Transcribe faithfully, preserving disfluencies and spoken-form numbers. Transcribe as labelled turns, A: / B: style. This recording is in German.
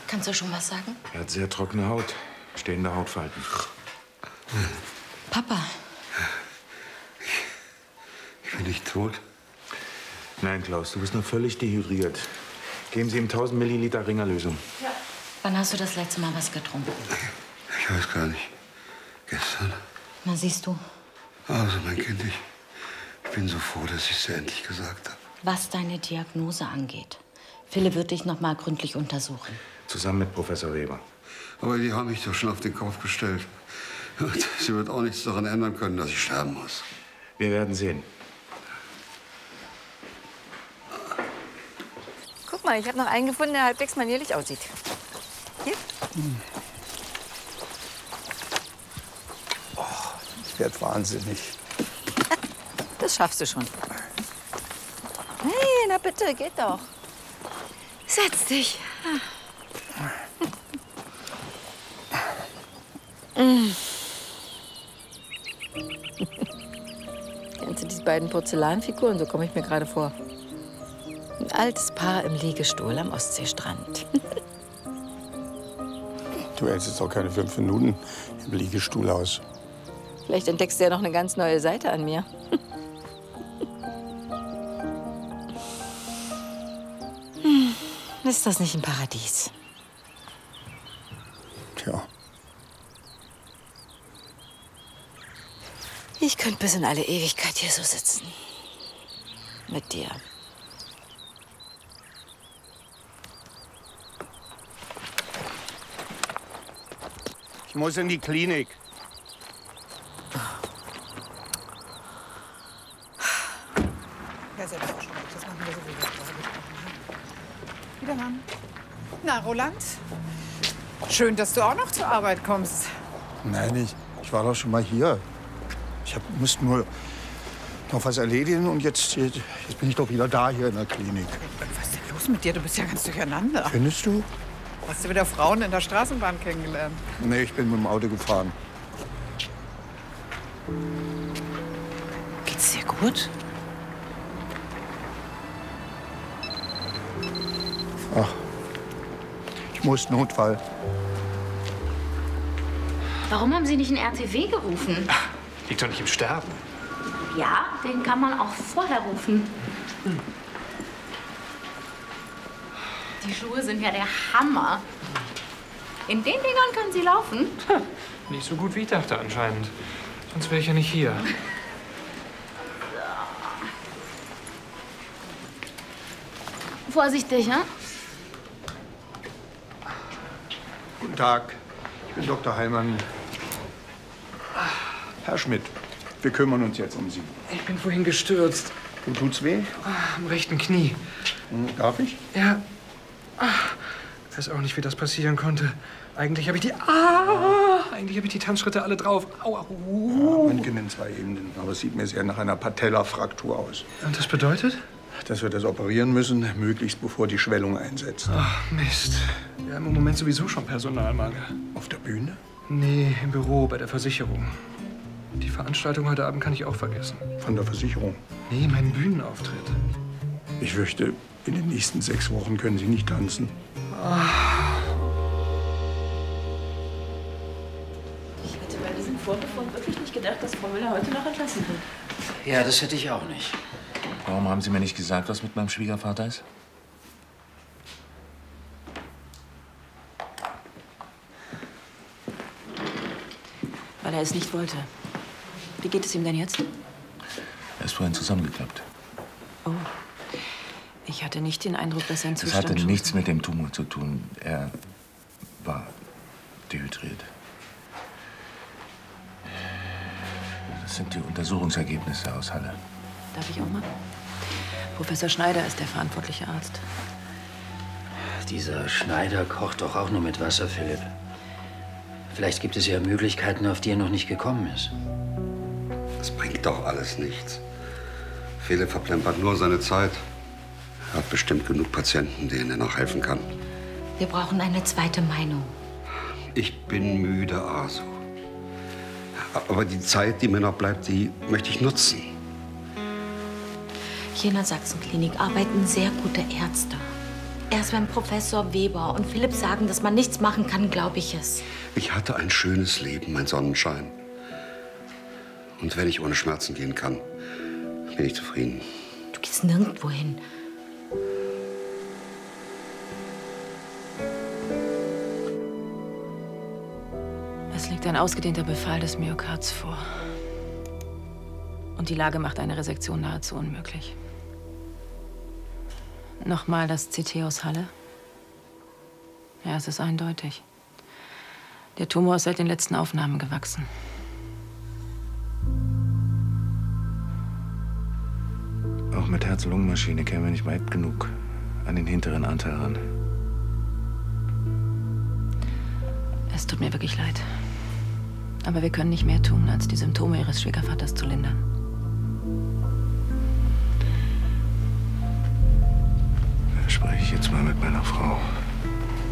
A: Kannst du schon was sagen?
B: Er hat sehr trockene Haut, stehende Hautfalten.
A: Papa.
C: Ich bin nicht tot.
B: Nein, Klaus, du bist nur völlig dehydriert. Geben Sie ihm tausend Milliliter Ringerlösung.
A: Ja. Wann hast du das letzte Mal was getrunken?
C: Ich weiß gar nicht. Gestern.
A: Na, siehst du.
C: Also, mein Kind, ich, ich bin so froh, dass ich es dir endlich gesagt habe.
A: Was deine Diagnose angeht. Philipp wird dich noch mal gründlich untersuchen.
B: Zusammen mit Professor Weber.
C: Aber die haben mich doch schon auf den Kopf gestellt. Und sie wird auch nichts daran ändern können, dass ich sterben muss.
B: Wir werden sehen.
D: Guck mal, ich habe noch einen gefunden, der halbwegs manierlich aussieht. Hier.
E: Hm. Oh, ich werde wahnsinnig.
D: Das schaffst du schon. Hey, na bitte, geht doch. Setz dich. Mm. Kennst du diese beiden Porzellanfiguren? So komme ich mir gerade vor. Ein altes Paar im Liegestuhl am Ostseestrand.
E: Du hältst jetzt auch keine fünf Minuten im Liegestuhl aus.
D: Vielleicht entdeckst du ja noch eine ganz neue Seite an mir. Hm. Ist das nicht ein Paradies?
E: Tja.
D: Ich könnte bis in alle Ewigkeit hier so sitzen. Mit dir.
E: Ich muss in die Klinik.
F: Ja, selbstverständlich. Das machen wir so, wie wir es vorher besprochen haben. Wiedermann. Na, Roland? Schön, dass du auch noch zur Arbeit kommst.
E: Nein, ich, ich war doch schon mal hier. Ich hab, musste nur noch was erledigen und jetzt, jetzt bin ich doch wieder da hier in der Klinik.
F: Was ist denn los mit dir? Du bist ja ganz durcheinander.
E: Findest du?
F: Hast du wieder Frauen in der Straßenbahn kennengelernt?
E: Nee, ich bin mit dem Auto gefahren.
F: Geht's dir gut?
E: Ach, ich muss Notfall.
A: Warum haben Sie nicht einen R T W gerufen?
G: Liegt doch nicht im Sterben.
A: Ja, den kann man auch vorher rufen. Hm. Die Schuhe sind ja der Hammer. In den Dingern können Sie laufen.
G: Hm. Nicht so gut, wie ich dachte anscheinend. Sonst wäre ich ja nicht hier.
A: Vorsichtig, ja?
E: Guten Tag, ich bin Doktor Heilmann. Herr Schmidt, wir kümmern uns jetzt um Sie.
G: Ich bin vorhin gestürzt.
E: Wo tut's weh?
G: Ah, am rechten Knie.
E: Hm, darf ich?
G: Ja. Ah, ich weiß auch nicht, wie das passieren konnte. Eigentlich habe ich die... Ah, eigentlich habe ich die Tanzschritte alle drauf. Au, au.
E: Ja, man gewinnt zwei Ebenen, aber es sieht mir sehr nach einer Patella-Fraktur aus.
G: Und das bedeutet?
E: Dass wir das operieren müssen, möglichst bevor die Schwellung einsetzt.
G: Ach, Mist. Wir haben im Moment sowieso schon Personalmangel.
E: Auf der Bühne?
G: Nee, im Büro, bei der Versicherung. Die Veranstaltung heute Abend kann ich auch vergessen.
E: Von der Versicherung?
G: Nee, meinen Bühnenauftritt.
E: Ich fürchte, in den nächsten sechs Wochen können Sie nicht tanzen.
G: Ach.
H: Ich hätte bei diesem Vorbefund wirklich nicht gedacht, dass Frau Müller heute noch entlassen wird.
I: Ja, das hätte ich auch nicht.
B: Warum haben Sie mir nicht gesagt, was mit meinem Schwiegervater ist?
H: Weil er es nicht wollte. Wie geht es ihm denn jetzt?
B: Er ist vorhin zusammengeklappt.
H: Oh. Ich hatte nicht den Eindruck, dass sein
B: Das
H: Zustand...
B: hatte nichts mit dem Tumor zu tun. Er war dehydriert. Das sind die Untersuchungsergebnisse aus Halle.
H: Darf ich auch mal? Professor Schneider ist der verantwortliche Arzt.
I: Dieser Schneider kocht doch auch nur mit Wasser, Philipp. Vielleicht gibt es ja Möglichkeiten, auf die er noch nicht gekommen ist.
C: Das bringt doch alles nichts. Philipp verplempert nur seine Zeit. Er hat bestimmt genug Patienten, denen er noch helfen kann.
A: Wir brauchen eine zweite Meinung.
C: Ich bin müde, Asu. Aber die Zeit, die mir noch bleibt, die möchte ich nutzen.
A: Hier in der Sachsenklinik arbeiten sehr gute Ärzte. Erst wenn Professor Weber und Philipp sagen, dass man nichts machen kann, glaube ich es.
C: Ich hatte ein schönes Leben, mein Sonnenschein. Und wenn ich ohne Schmerzen gehen kann, bin ich zufrieden.
A: Du gehst nirgendwo hin.
H: Es liegt ein ausgedehnter Befall des Myokards vor. Und die Lage macht eine Resektion nahezu unmöglich. Nochmal das C T aus Halle. Ja, es ist eindeutig. Der Tumor ist seit den letzten Aufnahmen gewachsen.
B: Auch mit Herz-Lungen-Maschine kämen wir nicht weit genug an den hinteren Anteil ran.
H: Es tut mir wirklich leid. Aber wir können nicht mehr tun, als die Symptome Ihres Schwiegervaters zu lindern.
B: Da spreche ich jetzt mal mit meiner Frau.